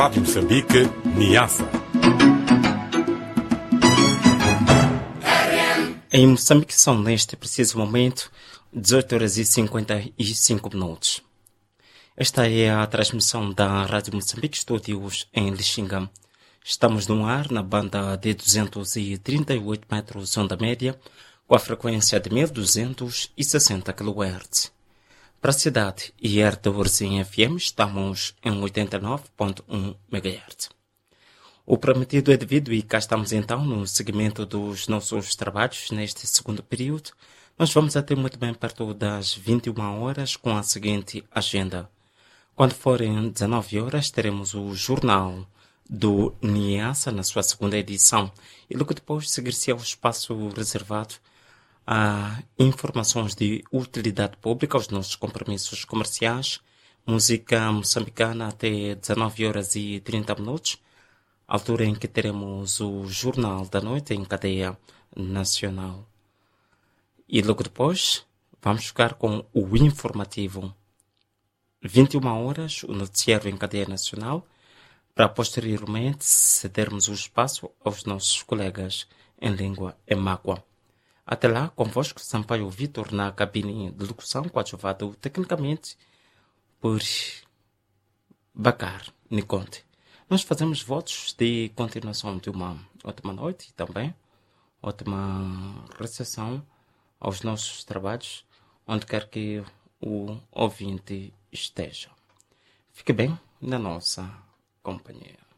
Rádio Moçambique, Niassa. Em Moçambique são, neste preciso momento, 18 horas e 55 minutos. Esta é a transmissão da Rádio Moçambique, estúdios em Lixinga. Estamos no ar na banda de 238 metros onda média, com a frequência de 1260 kHz. Para a cidade e arredores em FM, estamos em 89.1 MHz. O prometido é devido e cá estamos então no seguimento dos nossos trabalhos neste segundo período. Nós vamos até muito bem perto das 21 horas com a seguinte agenda. Quando forem 19 horas teremos o Jornal do Niassa na sua segunda edição e logo depois seguir-se ao espaço reservado a informações de utilidade pública, os nossos compromissos comerciais, música moçambicana até 19 horas e 30 minutos, altura em que teremos o Jornal da Noite em cadeia nacional. E logo depois vamos ficar com o informativo. 21 horas, o noticiário em cadeia nacional, para posteriormente cedermos o espaço aos nossos colegas em língua emáqua. Até lá, convosco, Sampaio Vitor, na cabine de locução, coadjuvado tecnicamente por Bacar Niconte. Nós fazemos votos de continuação de uma ótima noite e também ótima recepção aos nossos trabalhos, onde quer que o ouvinte esteja. Fique bem na nossa companhia.